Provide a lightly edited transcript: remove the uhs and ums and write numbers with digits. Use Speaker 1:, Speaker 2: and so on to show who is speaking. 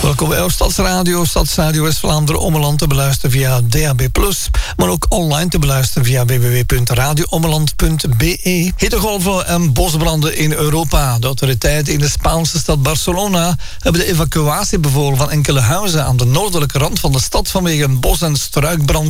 Speaker 1: Welkom bij Stadsradio West-Vlaanderen Ommeland te beluisteren via DAB+, maar ook online te beluisteren via www.radioommeland.be. Hittegolven en bosbranden in Europa. De autoriteiten in de Spaanse stad Barcelona hebben de evacuatie bevolen van enkele huizen aan de noordelijke rand van de stad vanwege een bos- en struikbrand